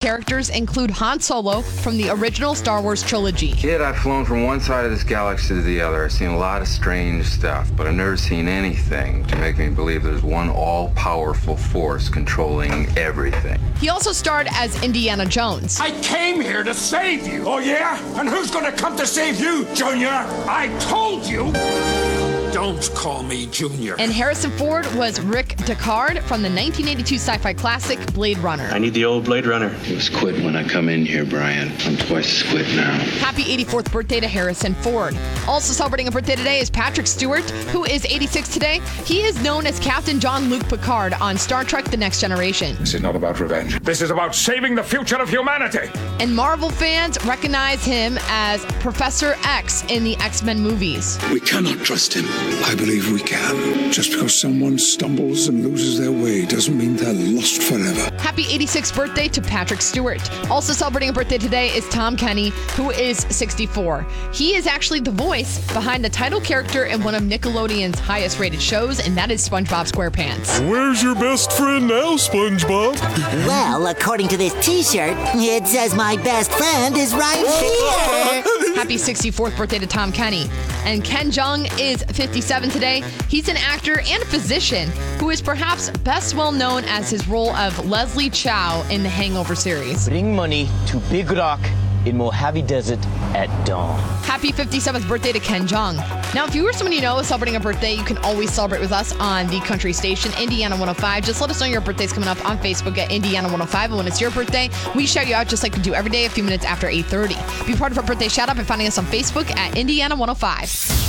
characters include Han Solo from the original Star Wars trilogy. Kid, I've flown from one side of this galaxy to the other. I've seen a lot of strange stuff, but I've never seen anything to make me believe there's one all-powerful force controlling everything. He also starred as Indiana Jones. I came here to save you. Oh, yeah? And who's gonna come to save you, Junior? I told you! Don't call me Junior. And Harrison Ford was Rick Deckard from the 1982 sci-fi classic Blade Runner. I need the old Blade Runner. It was quit when I come in here, Brian. I'm twice as quit now. Happy 84th birthday to Harrison Ford. Also celebrating a birthday today is Patrick Stewart, who is 86 today. He is known as Captain Jean-Luc Picard on Star Trek The Next Generation. This is not about revenge. This is about saving the future of humanity. And Marvel fans recognize him as Professor X in the X-Men movies. We cannot trust him. I believe we can. Just because someone stumbles and loses their way doesn't mean they're lost forever. Happy 86th birthday to Patrick Stewart. Also celebrating a birthday today is Tom Kenny, who is 64. He is actually the voice behind the title character in one of Nickelodeon's highest rated shows, and that is SpongeBob SquarePants. Where's your best friend now, SpongeBob? Well, according to this t-shirt, it says my best friend is right here. Happy 64th birthday to Tom Kenny. And Ken Jeong is 57 today. He's an actor and a physician who is perhaps best well known as his role of Leslie Chow in the Hangover series. Bring money to Big Rock in Mojave Desert at dawn. Happy 57th birthday to Ken Jeong. Now, if you or someone you know is celebrating a birthday, you can always celebrate with us on the country station, Indiana 105. Just let us know your birthday's coming up on Facebook at Indiana 105. And when it's your birthday, we shout you out just like we do every day a few minutes after 8:30. Be part of our birthday shout out by finding us on Facebook at Indiana 105.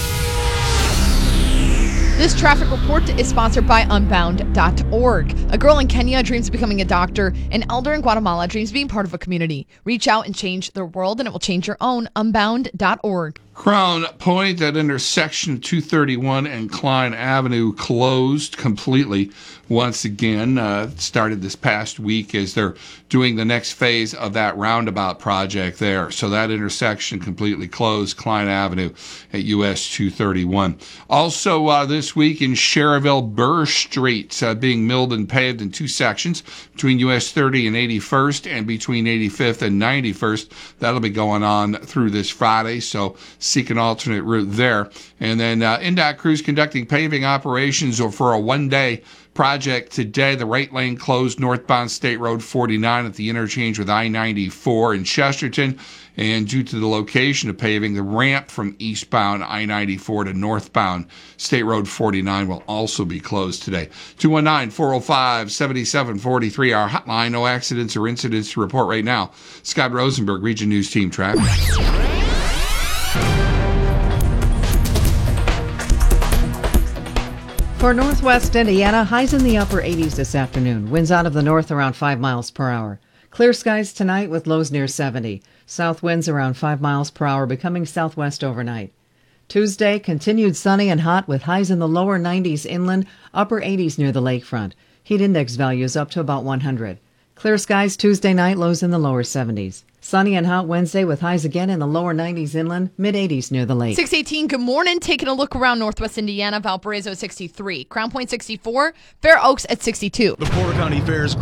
This traffic report is sponsored by Unbound.org. A girl in Kenya dreams of becoming a doctor. An elder in Guatemala dreams of being part of a community. Reach out and change their world, and it will change your own. Unbound.org. Crown Point, that intersection of 231 and Klein Avenue, closed completely once again. Started this past week as they're doing the next phase of that roundabout project there. So that intersection completely closed, Klein Avenue at US 231. Also this week in Cherryville, Burr Street being milled and paved in two sections between US 30 and 81st and between 85th and 91st. That'll be going on through this Friday, so seek an alternate route there. And then NDOT crews conducting paving operations for a one-day project today. The right lane closed northbound State Road 49 at the interchange with I-94 in Chesterton. And due to the location of paving, the ramp from eastbound I-94 to northbound State Road 49 will also be closed today. 219-405-7743, our hotline. No accidents or incidents to report right now. Scott Rosenberg, Region News Team Traffic. For northwest Indiana, highs in the upper 80s this afternoon. Winds out of the north around 5 miles per hour. Clear skies tonight with lows near 70. South winds around 5 miles per hour, becoming southwest overnight. Tuesday, continued sunny and hot with highs in the lower 90s inland, upper 80s near the lakefront. Heat index values up to about 100. Clear skies Tuesday night, lows in the lower 70s. Sunny and hot Wednesday with highs again in the lower 90s inland, mid-80s near the lake. 618, good morning. Taking a look around northwest Indiana, Valparaiso 63, Crown Point 64, Fair Oaks at 62. The Porter County Fair's